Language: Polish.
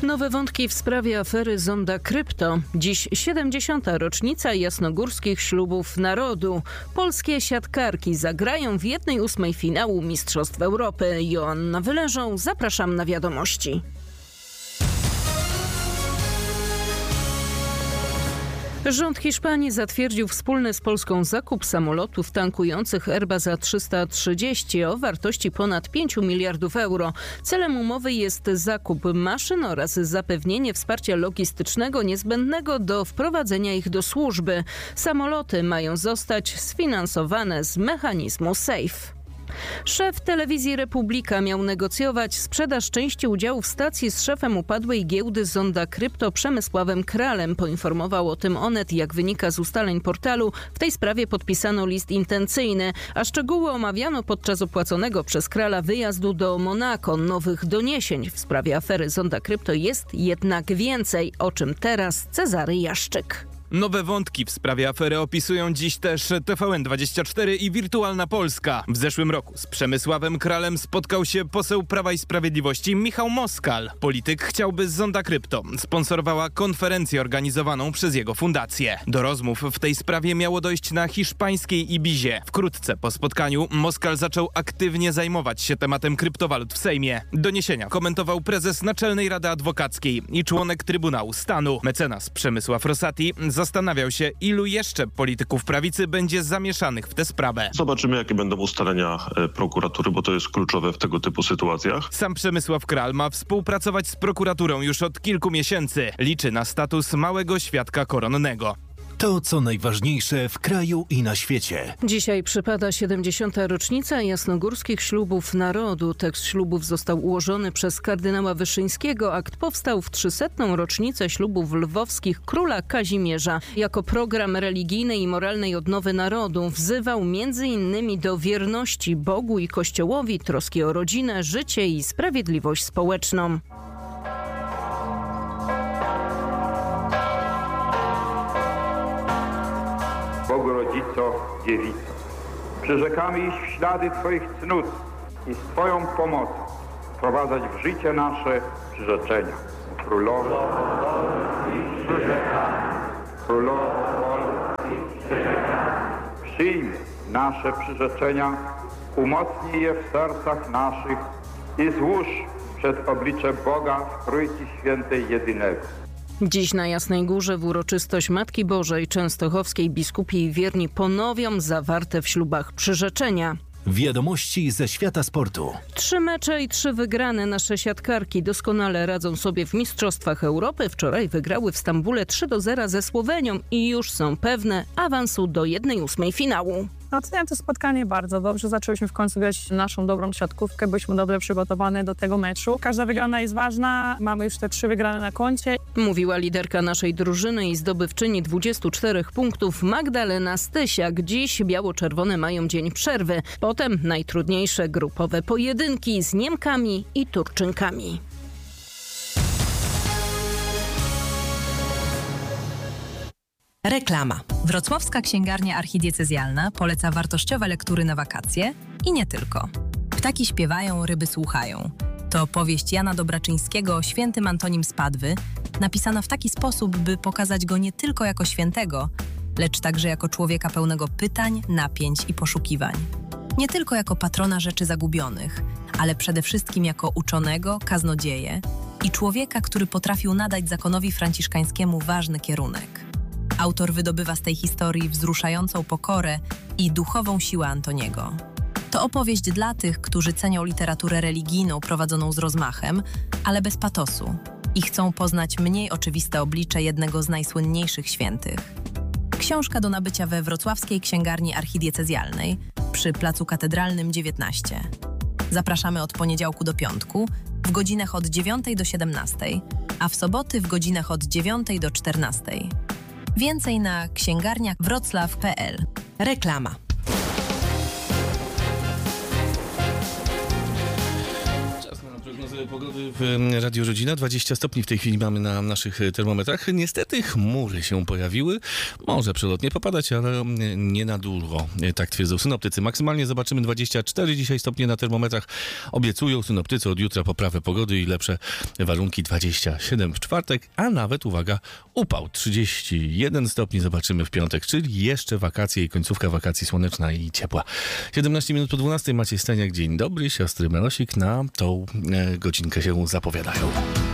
Nowe wątki w sprawie afery Zonda Krypto. Dziś 70. rocznica jasnogórskich ślubów narodu. Polskie siatkarki zagrają w 1/8 finału Mistrzostw Europy. Joanna Wyleżą, zapraszam na wiadomości. Rząd Hiszpanii zatwierdził wspólny z Polską zakup samolotów tankujących Airbus A330 o wartości ponad 5 miliardów euro. Celem umowy jest zakup maszyn oraz zapewnienie wsparcia logistycznego niezbędnego do wprowadzenia ich do służby. Samoloty mają zostać sfinansowane z mechanizmu SAFE. Szef telewizji Republika miał negocjować sprzedaż części udziałów stacji z szefem upadłej giełdy Zonda Krypto Przemysławem Kralem. Poinformował o tym Onet. Jak wynika z ustaleń portalu, w tej sprawie podpisano list intencyjny, a szczegóły omawiano podczas opłaconego przez Krala wyjazdu do Monako. Nowych doniesień w sprawie afery Zonda Krypto jest jednak więcej, o czym teraz Cezary Jaszczyk. Nowe wątki w sprawie afery opisują dziś też TVN24 i Wirtualna Polska. W zeszłym roku z Przemysławem Kralem spotkał się poseł Prawa i Sprawiedliwości Michał Moskal. Polityk chciałby z Zonda Krypto sponsorowała konferencję organizowaną przez jego fundację. Do rozmów w tej sprawie miało dojść na hiszpańskiej Ibizie. Wkrótce po spotkaniu Moskal zaczął aktywnie zajmować się tematem kryptowalut w Sejmie. Doniesienia komentował prezes Naczelnej Rady Adwokackiej i członek Trybunału Stanu. Mecenas Przemysław Rosati zastanawiał się, ilu jeszcze polityków prawicy będzie zamieszanych w tę sprawę. Zobaczymy, jakie będą ustalenia prokuratury, bo to jest kluczowe w tego typu sytuacjach. Sam Przemysław Kral ma współpracować z prokuraturą już od kilku miesięcy. Liczy na status małego świadka koronnego. To, co najważniejsze w kraju i na świecie. Dzisiaj przypada 70. rocznica jasnogórskich ślubów narodu. Tekst ślubów został ułożony przez kardynała Wyszyńskiego. Akt powstał w 300. rocznicę ślubów lwowskich króla Kazimierza. Jako program religijnej i moralnej odnowy narodu wzywał m.in. do wierności Bogu i Kościołowi, troski o rodzinę, życie i sprawiedliwość społeczną. Bogorodzico, Dziewico, przyrzekamy iść w ślady Twoich cnót i z Twoją pomocą wprowadzać w życie nasze przyrzeczenia. Królowo przyjmij nasze przyrzeczenia, umocnij je w sercach naszych i złóż przed oblicze Boga w Trójcy Świętej jedynego. Dziś na Jasnej Górze w uroczystość Matki Bożej Częstochowskiej biskupi i wierni ponowią zawarte w ślubach przyrzeczenia. Wiadomości ze świata sportu. 3 mecze i 3 wygrane. Nasze siatkarki doskonale radzą sobie w Mistrzostwach Europy. Wczoraj wygrały w Stambule 3-0 ze Słowenią i już są pewne awansu do 1/8 finału. Oceniam to spotkanie bardzo dobrze. Zaczęliśmy w końcu grać naszą dobrą siatkówkę. Byliśmy dobrze przygotowane do tego meczu. Każda wygrana jest ważna. Mamy już te 3 wygrane na koncie. Mówiła liderka naszej drużyny i zdobywczyni 24 punktów Magdalena Stysiak. Dziś biało-czerwone mają dzień przerwy. Potem najtrudniejsze grupowe pojedynki z Niemkami i Turczynkami. Reklama. Wrocławska Księgarnia Archidiecezjalna poleca wartościowe lektury na wakacje i nie tylko. Ptaki śpiewają, ryby słuchają. To powieść Jana Dobraczyńskiego o świętym Antonim z Padwy, napisana w taki sposób, by pokazać go nie tylko jako świętego, lecz także jako człowieka pełnego pytań, napięć i poszukiwań. Nie tylko jako patrona rzeczy zagubionych, ale przede wszystkim jako uczonego, kaznodzieję i człowieka, który potrafił nadać zakonowi franciszkańskiemu ważny kierunek. Autor wydobywa z tej historii wzruszającą pokorę i duchową siłę Antoniego. To opowieść dla tych, którzy cenią literaturę religijną prowadzoną z rozmachem, ale bez patosu i chcą poznać mniej oczywiste oblicze jednego z najsłynniejszych świętych. Książka do nabycia we Wrocławskiej Księgarni Archidiecezjalnej przy Placu Katedralnym 19. Zapraszamy od poniedziałku do piątku w godzinach od 9 do 17, a w soboty w godzinach od 9 do 14. Więcej na księgarniawroclaw.pl. Reklama. Czas na prognozy pogody. W Radiu Rodzina 20 stopni w tej chwili mamy na naszych termometrach. Niestety chmury się pojawiły. Może przelotnie popadać, ale nie na dużo. Tak twierdzą synoptycy. Maksymalnie zobaczymy 24 dzisiaj stopnie na termometrach. Obiecują synoptycy od jutra poprawę pogody i lepsze warunki. 27 w czwartek, a nawet, uwaga, upał 31 stopni zobaczymy w piątek, czyli jeszcze wakacje i końcówka wakacji słoneczna i ciepła. 17 minut po 12. Maciej Staniak, dzień dobry. Siostry Melosik na tą godzinkę się zapowiadają.